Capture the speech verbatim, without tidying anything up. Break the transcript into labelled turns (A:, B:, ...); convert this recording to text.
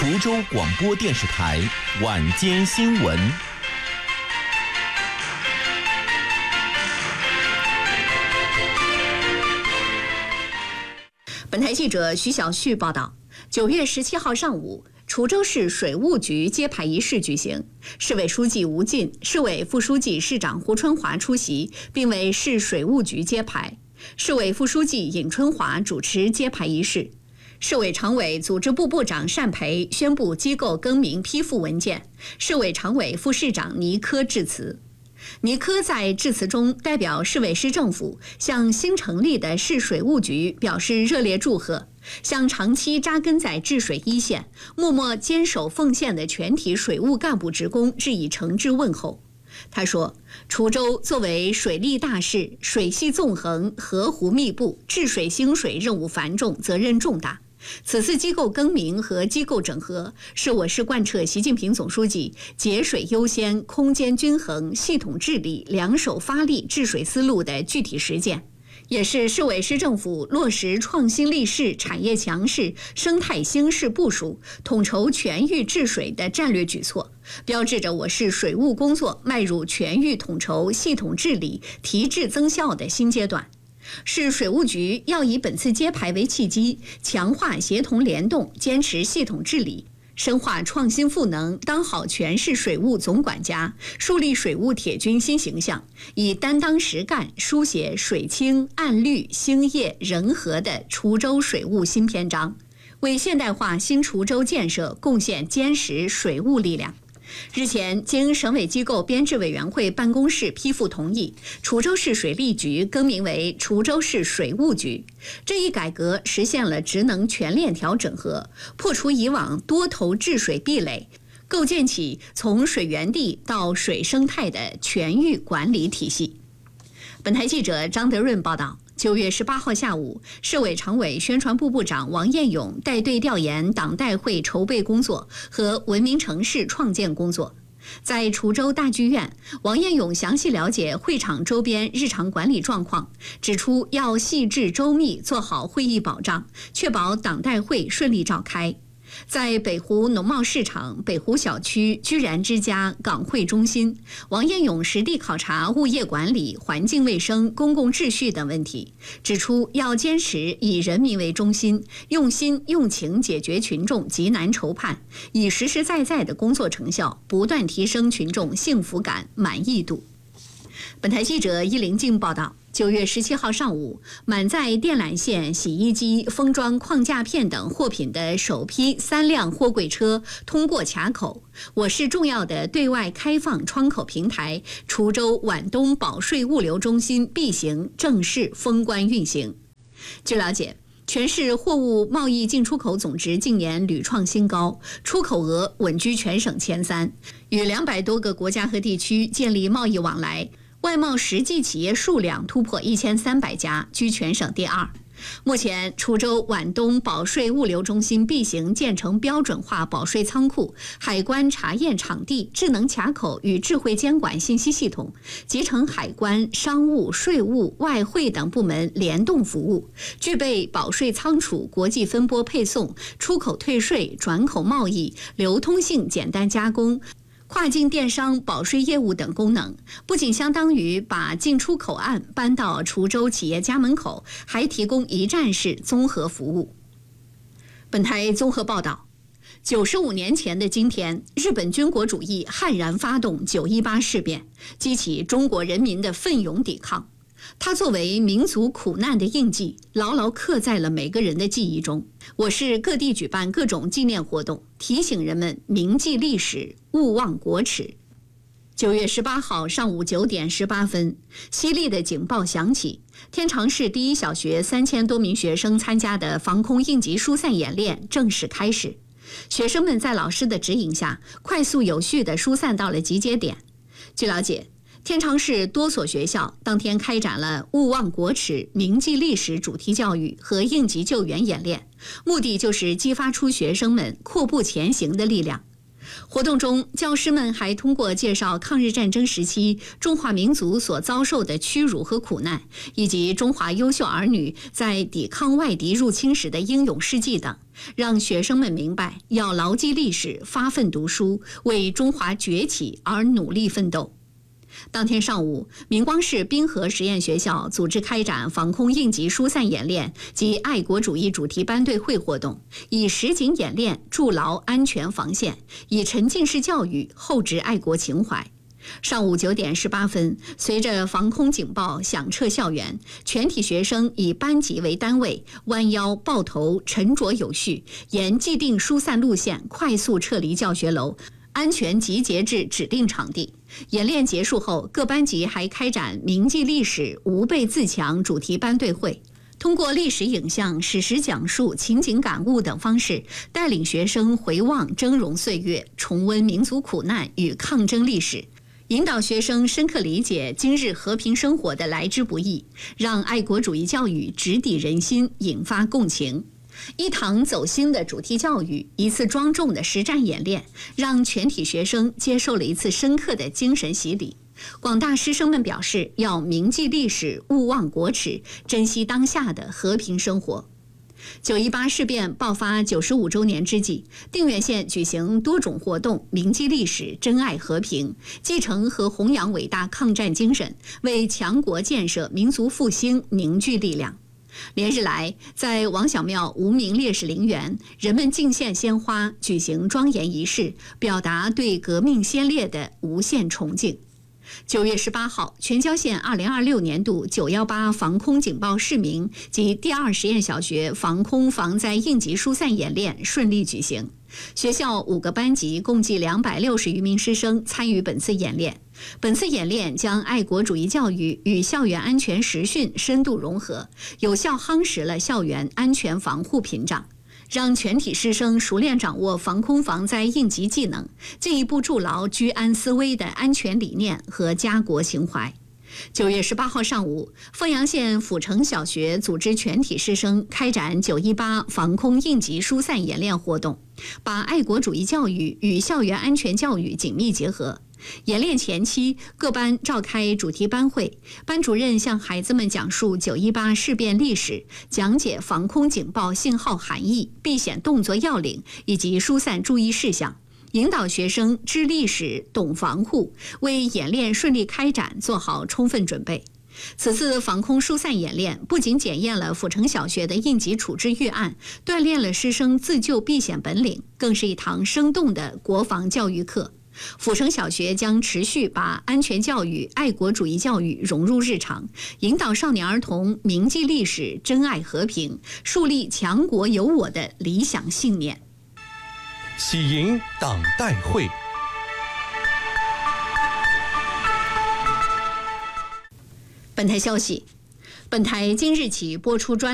A: 滁州广播电视台晚间新闻。
B: 本台记者徐小旭报道，九月十七号上午，滁州市水务局揭牌仪式举行，市委书记吴进、市委副书记、市长胡春华出席，并为市水务局揭牌。市委副书记尹春华主持揭牌仪式。市委常委、组织部部长单培宣布机构更名批复文件，市委常委、副市长倪科致辞。倪科在致辞中代表市委市政府向新成立的市水务局表示热烈祝贺，向长期扎根在治水一线、默默坚守奉献的全体水务干部职工致以诚挚问候。他说，滁州作为水利大市，水系纵横，河湖密布，治水兴水任务繁重，责任重大。此次机构更名和机构整合，是我市贯彻习近平总书记节水优先、空间均衡、系统治理、两手发力治水思路的具体实践，也是市委市政府落实创新立市、产业强市、生态兴市部署，统筹全域治水的战略举措，标志着我市水务工作迈入全域统筹、系统治理、提质增效的新阶段。市水务局要以本次揭牌为契机，强化协同联动，坚持系统治理，深化创新赋能，当好全市水务总管家，树立水务铁军新形象，以担当实干书写水清、岸绿、兴业、人和的滁州水务新篇章，为现代化新滁州建设贡献坚实水务力量。日前，经省委机构编制委员会办公室批复同意，滁州市水利局更名为滁州市水务局。这一改革实现了职能全链条整合，破除以往多头治水壁垒，构建起从水源地到水生态的全域管理体系。本台记者张德润报道。九月十八号下午，市委常委、宣传部部长王彦勇带队调研党代会筹备工作和文明城市创建工作。在滁州大剧院，王彦勇详细了解会场周边日常管理状况，指出要细致周密做好会议保障，确保党代会顺利召开。在北湖农贸市场、北湖小区、居然之家、港汇中心，王彦勇实地考察物业管理、环境卫生、公共秩序等问题，指出要坚持以人民为中心，用心用情解决群众急难愁盼，以实实在在的工作成效，不断提升群众幸福感、满意度。本台记者伊玲静报道。九月十七号上午，满载电缆线、洗衣机、封装框架片等货品的首批三辆货柜车通过卡口，我市重要的对外开放窗口平台滁州皖东保税物流中心 B 型正式封关运行。据了解，全市货物贸易进出口总值近年屡创新高，出口额稳居全省前三，与两百多个国家和地区建立贸易往来。外贸实际企业数量突破一千三百家，居全省第二。目前，滁州皖东保税物流中心 B 型建成标准化保税仓库、海关查验场地、智能卡口与智慧监管信息系统，集成海关、商务、税务、外汇等部门联动服务，具备保税仓储、国际分拨配送、出口退税、转口贸易、流通性简单加工、跨境电商、保税业务等功能，不仅相当于把进出口案搬到滁州企业家门口，还提供一站式综合服务。本台综合报道，九十五年前的今天，日本军国主义悍然发动九一八事变，激起中国人民的奋勇抵抗。它作为民族苦难的印记，牢牢刻在了每个人的记忆中。我市各地举办各种纪念活动，提醒人们铭记历史，勿忘国耻。九月十八号上午九点十八分，犀利的警报响起，天长市第一小学三千多名学生参加的防空应急疏散演练正式开始。学生们在老师的指引下，快速有序地疏散到了集结点。据了解，天长市多所学校当天开展了勿忘国耻、铭记历史主题教育和应急救援演练，目的就是激发出学生们阔步前行的力量。 活动中，教师们还通过介绍抗日战争时期中华民族所遭受的屈辱和苦难，以及中华优秀儿女在抵抗外敌入侵时的英勇事迹等，让学生们明白要牢记历史，发奋读书，为中华崛起而努力奋斗。当天上午，明光市滨河实验学校组织开展防空应急疏散演练及爱国主义主题班队会活动，以实景演练筑牢安全防线，以沉浸式教育厚植爱国情怀。上午九点十八分，随着防空警报响彻校园，全体学生以班级为单位，弯腰抱头，沉着有序，沿既定疏散路线快速撤离教学楼，安全集结至指定场地。演练结束后，各班级还开展铭记历史、吾辈自强主题班队会，通过历史影像、史实讲述、情景感悟等方式，带领学生回望峥嵘岁月，重温民族苦难与抗争历史，引导学生深刻理解今日和平生活的来之不易，让爱国主义教育直抵人心，引发共情。一堂走心的主题教育，一次庄重的实战演练，让全体学生接受了一次深刻的精神洗礼。广大师生们表示，要铭记历史，勿忘国耻，珍惜当下的和平生活。九一八事变爆发九十五周年之际，定远县举行多种活动，铭记历史，珍爱和平，继承和弘扬伟大抗战精神，为强国建设、民族复兴凝聚力量。连日来，在王小庙无名烈士陵园，人们敬献鲜花，举行庄严仪式，表达对革命先烈的无限崇敬。九月十八号，全椒县二零二六年度九一八防空警报示明及第二实验小学防空防灾应急疏散演练顺利举行。学校五个班级共计两百六十余名师生参与本次演练。本次演练将爱国主义教育与校园安全实训深度融合，有效夯实了校园安全防护屏障，让全体师生熟练掌握防空防灾应急技能，进一步筑牢居安思危的安全理念和家国情怀。九月十八号上午，凤阳县阜城小学组织全体师生开展九一八防空应急疏散演练活动，把爱国主义教育与校园安全教育紧密结合。演练前期，各班召开主题班会，班主任向孩子们讲述九一八事变历史，讲解防空警报信号含义、避险动作要领以及疏散注意事项，引导学生知历史、懂防护，为演练顺利开展做好充分准备。此次防空疏散演练不仅检验了阜城小学的应急处置预案，锻炼了师生自救避险本领，更是一堂生动的国防教育课。阜城小学将持续把安全教育、爱国主义教育融入日常，引导少年儿童铭记历史、珍爱和平，树立强国有我的理想信念。
A: 喜迎党代会。
B: 本台消息，本台今日起播出专